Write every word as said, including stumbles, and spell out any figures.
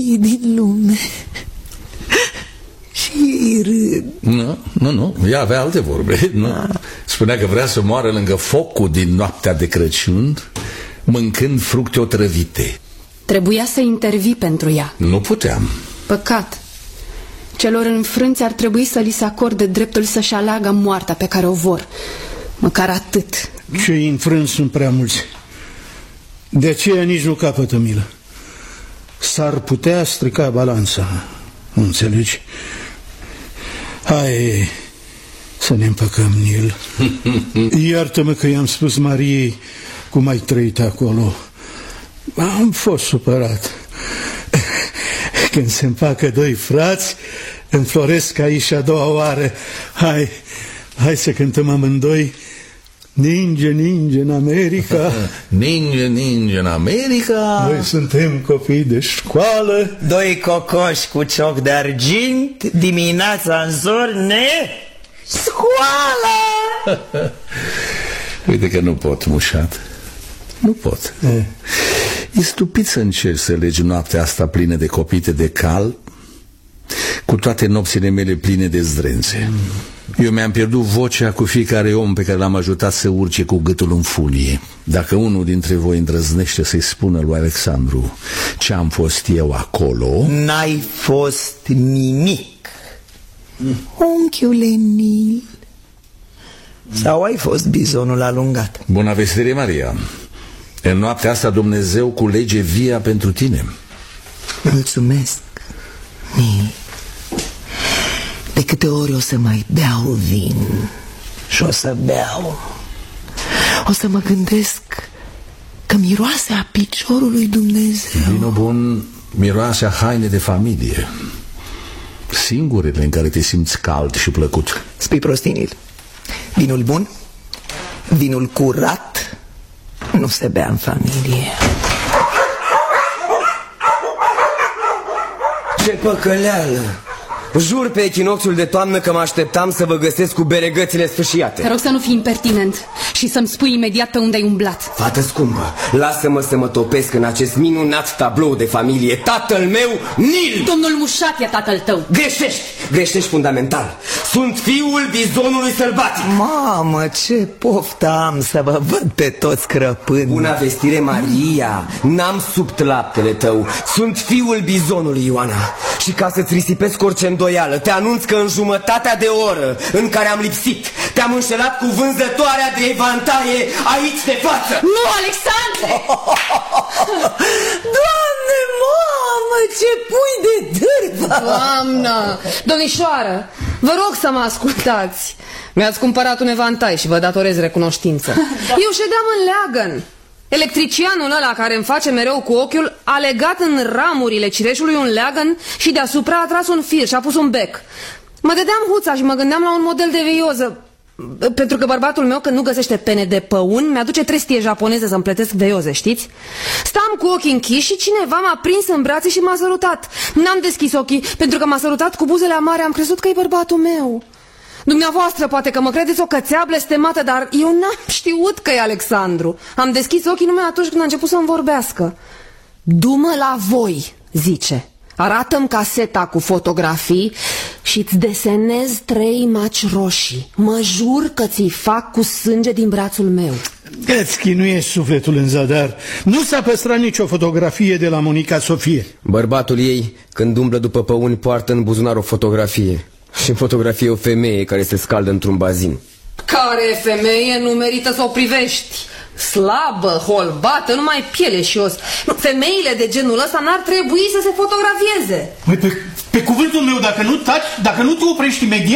copiii din lume. Și ei râd. Nu, nu, nu, ea avea alte vorbe, nu? Spunea că vrea să moară lângă focul din noaptea de Crăciun, mâncând fructe otrăvite. Trebuia să intervii pentru ea. Nu puteam. Păcat. Celor înfrânți ar trebui să li se acorde dreptul să-și aleagă moartea pe care o vor. Măcar atât. Cei înfrânți sunt prea mulți. De aceea nici nu capătă milă. S-ar putea strica balanța. Nu înțelegi? Hai să ne împăcăm, Nil. Iartă-mă că i-am spus Mariei cum ai trăit acolo. Am fost supărat. Când se împacă doi frați, înfloresc aici a doua oară. Hai, hai să cântăm amândoi. Ninge, ninge în America. Ninge, ninge în America. Noi suntem copii de școală. Doi cocoși cu cioc de argint, dimineața în zor ne scoală. Uite că nu pot, mușat. Nu pot. E. E stupid să încerci să legi noaptea asta plină de copite de cal, cu toate nopțile mele pline de zdrențe. mm. Eu mi-am pierdut vocea cu fiecare om pe care l-am ajutat să urce cu gâtul în funie. Dacă unul dintre voi îndrăznește să-i spună lui Alexandru ce am fost eu acolo... N-ai fost nimic, unchiule Nil. Sau ai fost bizonul alungat? Bună vestire, Maria. În noaptea asta Dumnezeu culege via pentru tine. Mulțumesc, Nil. De câte ori o să mai beau vin și o să beau, o să mă gândesc că miroase a piciorului Dumnezeu. Vinul bun miroase a haine de familie, singurele în care te simți cald și plăcut. Spui prostii, Nil. Vinul bun, vinul curat nu se bea în familie. Ce păcăleală! Jur pe echinocțiul de toamnă că mă așteptam să vă găsesc cu beregățile sfâșiate. Te rog să nu fii impertinent și să-mi spui imediat pe unde ai umblat. Fată scumpă, lasă-mă să mă topesc în acest minunat tablou de familie. Tatăl meu, Nil! Domnul Mușat e tatăl tău. Greșești, greșești fundamental. Sunt fiul bizonului sălbatic. Mamă, ce poftă am să vă văd pe toți crăpând. Bună vestire, Maria. N-am subt laptele tău. Sunt fiul bizonului, Ioana. Și ca să-ți risipesc orice îndoială, te anunț că în jumătatea de oră în care am lipsit, te-am înșelat cu vânzătoarea de evantaie aici de față. Nu, Alexandre! Doamne, mamă, ce pui de dârba! Doamnă, domnișoară, vă rog să mă ascultați. Mi-ați cumpărat un evantai și vă datorez recunoștință. Da. Eu ședeam în leagăn. Electricianul ăla care îmi face mereu cu ochiul a legat în ramurile cireșului un leagăn și deasupra a tras un fir și a pus un bec. Mă dădeam huța și mă gândeam la un model de veioză, pentru că bărbatul meu, când nu găsește pene de păun, mi-aduce trestie japoneză să-mi plătesc veioze, știți? Stam cu ochii închiși și cineva m-a prins în brațe și m-a sărutat. N-am deschis ochii, pentru că m-a sărutat cu buzele amare, am crezut că e bărbatul meu. Dumneavoastră poate că mă credeți o cățea blestemată, dar eu n-am știut că e Alexandru. Am deschis ochii numai atunci când a început să-mi vorbească. Du-mă la voi, zice. Arată-mi caseta cu fotografii și îți desenez trei maci roșii. Mă jur că ți-i fac cu sânge din brațul meu. Îți chinuiești sufletul în zadar. Nu s-a păstrat nicio fotografie de la Monica Sofie. Bărbatul ei, când umblă după păuni, poartă în buzunar o fotografie. Și fotografie o femeie care se scaldă într-un bazin. Care femeie nu merită să o privești? Slabă, holbată, numai piele și os. Nu, femeile de genul ăsta n-ar trebui să se fotografieze. Păi pe, pe cuvântul meu, dacă nu taci, dacă nu te oprești imediat,